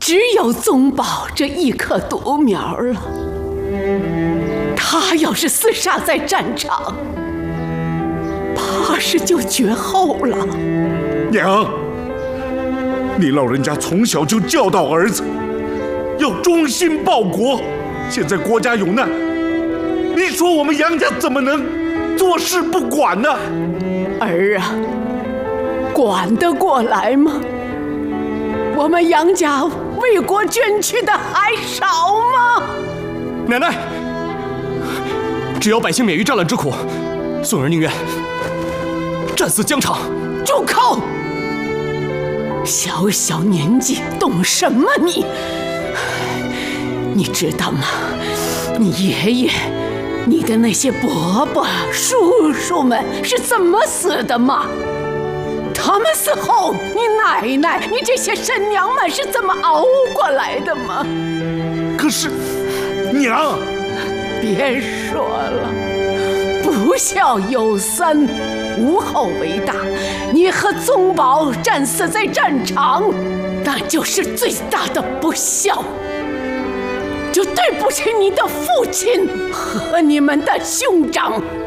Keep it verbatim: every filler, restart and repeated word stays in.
只有宗保这一棵独苗了。他要是厮杀在战场，怕是就绝后了。 娘，你老人家从小就教导儿子要忠心报国，现在国家有难，你说我们杨家怎么能坐视不管呢？ 儿啊，管得过来吗？我们杨家为国捐躯的还少吗？ 奶奶，只要百姓免于战乱之苦，孙儿宁愿战死疆场。 住口！小小年纪懂什么你？你知道吗？你爷爷、你的那些伯伯、叔叔们是怎么死的吗？他们死后，你奶奶、你这些婶娘们是怎么熬过来的吗？ 可是，娘， 别说了，不孝有三，无后为大。你和宗保战死在战场，那就是最大的不孝，就对不起你的父亲和你们的兄长。